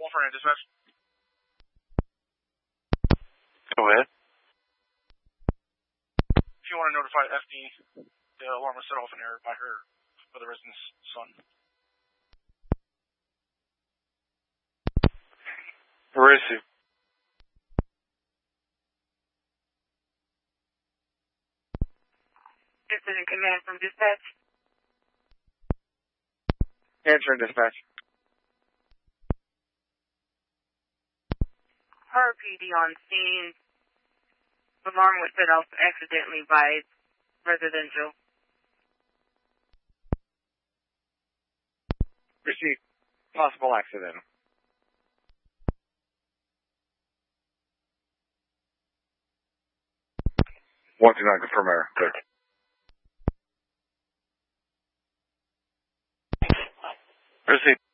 Wolfram dispatch. Go ahead. If you want to notify FD, the alarm was set off in error by the resident's son. Where is he? Incident command from dispatch. Answering dispatch. Her PD on scene. Alarm was set off accidentally by residential. Received. Possible accident. One to nine, confirm error. Clear. Where's he?